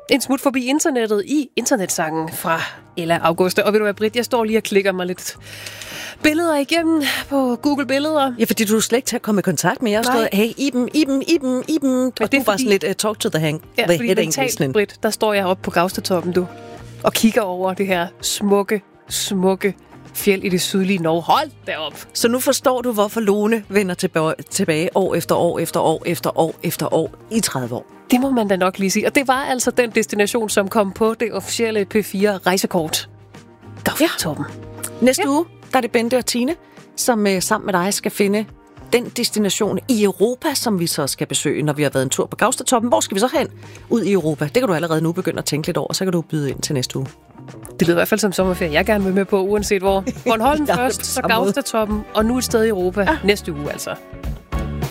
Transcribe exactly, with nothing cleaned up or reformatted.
En smut forbi internettet i internetsangen fra Ella Augusta. Og ved du hvad, Britt, jeg står lige og klikker mig lidt billeder igennem på Google Billeder. Ja, fordi du er slet ikke til at komme i kontakt med. Jeg har stået, hey, Iben, Iben, Iben, Iben. Og det er bare sådan lidt uh, talk to the hang. Ja, the fordi mentalt, Britt, der står jeg oppe på Gaustatoppen, du, og kigger over det her smukke, smukke fjeld i det sydlige Norge. Hold derop. Så nu forstår du, hvorfor Lone vender tilbage, tilbage år efter år efter år efter år efter år i tredive år. Det må man da nok lige sige. Og det var altså den destination, som kom på det officielle P fire rejsekort. Gaustatoppen. Ja. Næste ja. uge, der er det Bente og Tine, som uh, sammen med dig skal finde den destination i Europa, som vi så skal besøge, når vi har været en tur på Gaustatoppen. Hvor skal vi så hen ud i Europa? Det kan du allerede nu begynde at tænke lidt over, så kan du byde ind til næste uge. Det lyder i hvert fald som sommerferie, jeg gerne vil med på, uanset hvor. Bornholm først, så Gaustatoppen, og nu et sted i Europa ja. næste uge altså.